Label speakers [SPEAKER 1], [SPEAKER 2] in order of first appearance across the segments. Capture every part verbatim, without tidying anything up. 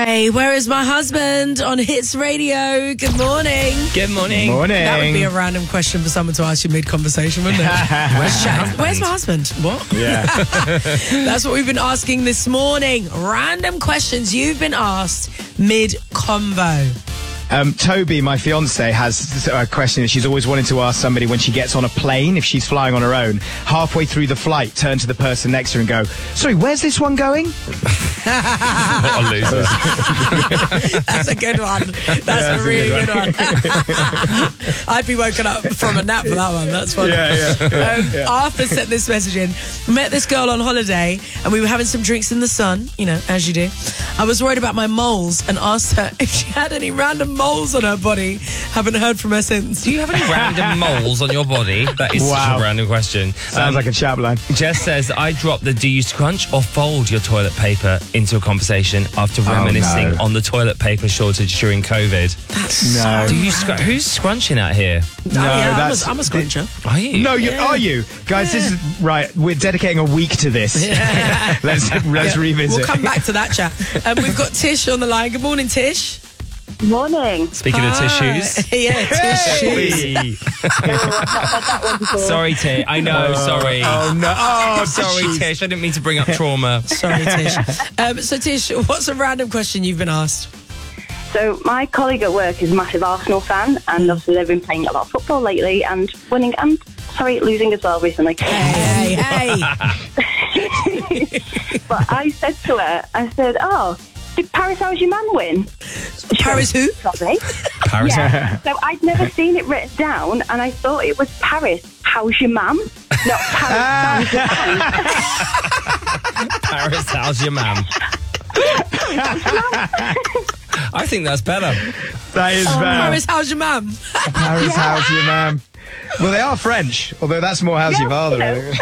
[SPEAKER 1] Hey, where is my husband on Hits Radio? Good morning.
[SPEAKER 2] Good morning.
[SPEAKER 3] Morning.
[SPEAKER 1] That would be a random question for someone to ask you mid-conversation, wouldn't it? Where's, Jack? Where's my husband? What?
[SPEAKER 3] Yeah.
[SPEAKER 1] That's what we've been asking this morning. Random questions you've been asked mid-convo.
[SPEAKER 3] Um, Toby, my fiance, has a question that she's always wanted to ask somebody when she gets on a plane, if she's flying on her own. Halfway through the flight, turn to the person next to her and go, sorry, where's this one going?
[SPEAKER 2] What a loser.
[SPEAKER 1] That's a good one. That's
[SPEAKER 3] Yeah,
[SPEAKER 1] a really
[SPEAKER 3] that's a
[SPEAKER 1] good,
[SPEAKER 3] good
[SPEAKER 1] one. I'd be woken up from a nap for that one. That's funny.
[SPEAKER 3] Yeah, yeah.
[SPEAKER 1] Um,
[SPEAKER 3] Yeah.
[SPEAKER 1] Arthur sent this message in. Met this girl on holiday and we were having some drinks in the sun, you know, as you do. I was worried about my moles and asked her if she had any random moles on her body. Haven't heard from her since.
[SPEAKER 2] Do you have any random moles on your body? That is
[SPEAKER 3] Wow.
[SPEAKER 2] such a random question.
[SPEAKER 3] Sounds
[SPEAKER 2] Um,
[SPEAKER 3] like a chat line.
[SPEAKER 2] Jess says, I dropped the do you scrunch or fold your toilet paper into a conversation after
[SPEAKER 3] Oh,
[SPEAKER 2] reminiscing
[SPEAKER 3] no.
[SPEAKER 2] on the toilet paper shortage during COVID.
[SPEAKER 1] That's
[SPEAKER 3] No.
[SPEAKER 2] Do you scr- Who's scrunching out here?
[SPEAKER 1] Oh, yeah,
[SPEAKER 3] that's-
[SPEAKER 1] I'm a, I'm a scruncher.
[SPEAKER 2] Are you?
[SPEAKER 3] No, you,
[SPEAKER 1] Yeah.
[SPEAKER 3] are you? Guys, this is, right, we're dedicating a week to this. let's let's
[SPEAKER 1] Yeah,
[SPEAKER 3] revisit.
[SPEAKER 1] We'll come back to that chat. Um, we've got Tish on the line. Good morning, Tish.
[SPEAKER 4] Morning.
[SPEAKER 2] Speaking of
[SPEAKER 1] Hi.
[SPEAKER 2] tissues.
[SPEAKER 1] Yeah, Tish shoes.
[SPEAKER 2] Hey. Sorry, Tish. I know, sorry.
[SPEAKER 3] Oh, no. Oh,
[SPEAKER 2] Sorry,
[SPEAKER 3] jeez.
[SPEAKER 2] Tish. I didn't mean to bring up trauma.
[SPEAKER 1] Sorry, Tish. Um, so, Tish, what's a random question you've been asked?
[SPEAKER 4] So my colleague at work is a massive Arsenal fan, and obviously they've been playing a lot of football lately and winning and sorry, losing as well recently.
[SPEAKER 1] Hey, hey.
[SPEAKER 4] But I said to her, I said, "Oh, did Paris How's Your Man win?"
[SPEAKER 1] Paris who?
[SPEAKER 4] Sorry.
[SPEAKER 2] Paris.
[SPEAKER 4] Yeah. So I'd never seen it written down, and I thought it was Paris How's Your Man, not Paris How's Your Man.
[SPEAKER 2] Paris, how's your man? I think that's better.
[SPEAKER 3] That is bad.
[SPEAKER 1] Paris, how's your mum?
[SPEAKER 3] Paris, how's your ma'am? Well, they are French, although that's more how's your father.
[SPEAKER 4] Yeah,
[SPEAKER 3] really.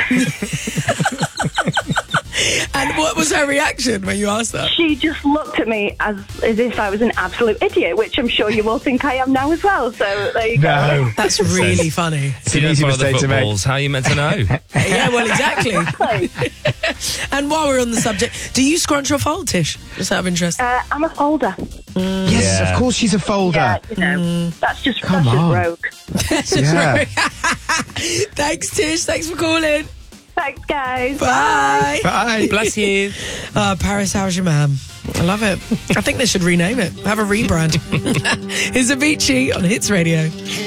[SPEAKER 1] And what was her reaction when you asked that?
[SPEAKER 4] She just looked at me as as if I was an absolute idiot, which I'm sure you all think I am now as well. So there you go.
[SPEAKER 3] No.
[SPEAKER 1] That's really funny.
[SPEAKER 2] If you
[SPEAKER 3] an
[SPEAKER 2] don't
[SPEAKER 3] easy
[SPEAKER 2] follow the
[SPEAKER 3] mistake to make.
[SPEAKER 2] footballs, how are you meant to know?
[SPEAKER 1] Yeah, well, exactly.
[SPEAKER 4] Exactly.
[SPEAKER 1] And while we're on the subject, do you scrunch or fold, Tish? Just out of interest.
[SPEAKER 4] Uh, I'm a folder.
[SPEAKER 3] Yes,
[SPEAKER 2] Yeah.
[SPEAKER 3] of course she's a folder.
[SPEAKER 4] Yeah, you know, that's just
[SPEAKER 3] Come
[SPEAKER 4] that's
[SPEAKER 3] on.
[SPEAKER 4] just rogue.
[SPEAKER 3] Yeah.
[SPEAKER 1] Thanks, Tish. Thanks for calling.
[SPEAKER 4] Thanks, guys.
[SPEAKER 1] Bye.
[SPEAKER 3] Bye.
[SPEAKER 2] Bless you.
[SPEAKER 1] Uh, Paris, how's your man? I love it. I think they should rename it. Have a rebrand. Here's Avicii on Hits Radio.